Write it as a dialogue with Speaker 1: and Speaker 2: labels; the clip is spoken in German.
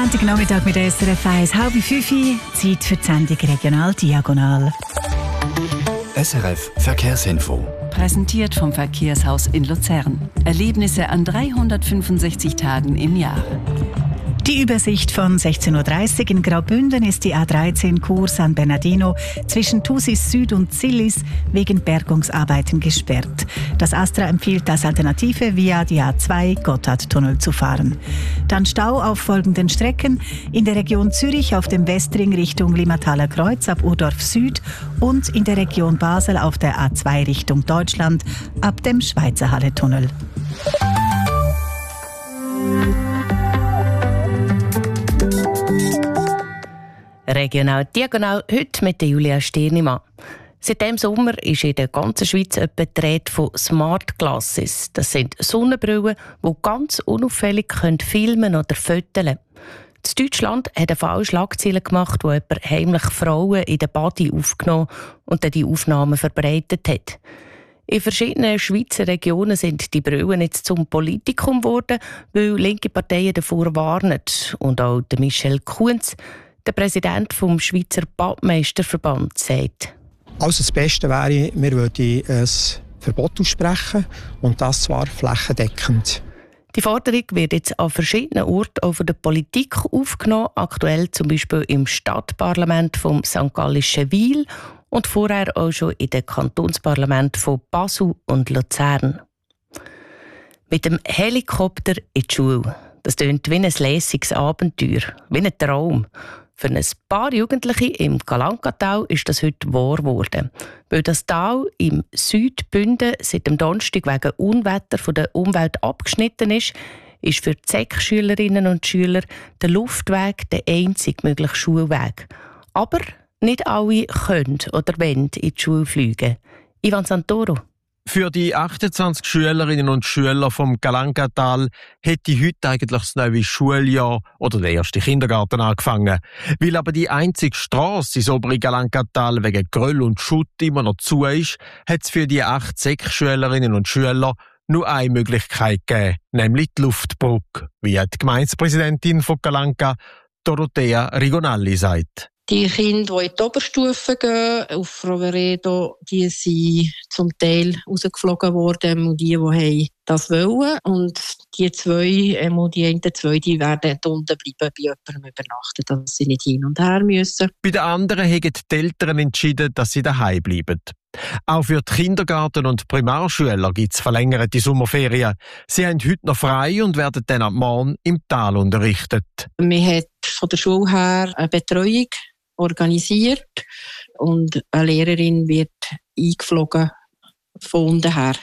Speaker 1: Montagnachmittag mit SRF 1, 4:30, Zeit für die Sendung Regional Diagonal.
Speaker 2: SRF Verkehrsinfo.
Speaker 3: Präsentiert vom Verkehrshaus in Luzern. Erlebnisse an 365 Tagen im Jahr.
Speaker 1: Die Übersicht von 16:30 Uhr in Graubünden ist die A13 Chur San Bernardino zwischen Thusis Süd und Zillis wegen Bergungsarbeiten gesperrt. Das ASTRA empfiehlt als Alternative via die A2 Gotthardtunnel zu fahren. Dann Stau auf folgenden Strecken: in der Region Zürich auf dem Westring Richtung Limataler Kreuz ab Urdorf Süd und in der Region Basel auf der A2 Richtung Deutschland ab dem Schweizerhalle-Tunnel.
Speaker 4: Regional Diagonal, heute mit Julia Stirnimann. Seit dem Sommer ist in der ganzen Schweiz etwa die Rede von Smart Glasses. Das sind Sonnenbrillen, die ganz unauffällig filmen oder fotografieren können. In Deutschland hat ein Fall Schlagzeilen gemacht, wo jemand heimlich Frauen in den Body aufgenommen und dann die Aufnahmen verbreitet hat. In verschiedenen Schweizer Regionen sind die Brillen jetzt zum Politikum geworden, weil linke Parteien davor warnen. Und auch Michel Kunz, der Präsident vom Schweizer Badmeisterverband, sagt:
Speaker 5: Also das Beste wäre, wir würden ein Verbot aussprechen und das zwar flächendeckend.
Speaker 4: Die Forderung wird jetzt an verschiedenen Orten auch von der Politik aufgenommen, aktuell zum Beispiel im Stadtparlament vom St. Gallischen Wil und vorher auch schon in den Kantonsparlamenten von Basel und Luzern. Mit dem Helikopter in die Schule. Das klingt wie ein lässiges Abenteuer, wie ein Traum. Für ein paar Jugendliche im Galankatal ist das heute wahr geworden. Weil das Tal im Südbünden seit dem Donnerstag wegen Unwetter von der Umwelt abgeschnitten ist für die SEC-Schülerinnen und Schüler der Luftweg der einzige mögliche Schulweg. Aber nicht alle können oder wollen in die Schule fliegen. Ivan Santoro.
Speaker 6: Für die 28 Schülerinnen und Schüler vom Galankatal hätte heute eigentlich das neue Schuljahr oder der erste Kindergarten angefangen. Weil aber die einzige Strasse ins obere Galankatal wegen Geröll und Schutt immer noch zu ist, hat es für die 8 Schülerinnen und Schüler nur eine Möglichkeit gegeben, nämlich die Luftbrücke, wie die Gemeindepräsidentin von Galanka, Dorothea Rigonalli, sagt.
Speaker 7: Die Kinder, die in die Oberstufe gehen, auf Roveredo, die sind zum Teil rausgeflogen worden, und die das wollen. Und die einen zwei, die werden unten bleiben, bei jemandem übernachten, dass sie nicht hin und her müssen.
Speaker 6: Bei den anderen haben die Eltern entschieden, dass sie daheim bleiben. Auch für die Kindergarten- und Primarschüler gibt es verlängerte Sommerferien. Sie haben heute noch frei und werden dann ab morgen im Tal unterrichtet.
Speaker 7: Wir haben von der Schule her eine Betreuung organisiert und eine Lehrerin wird eingeflogen von unten her.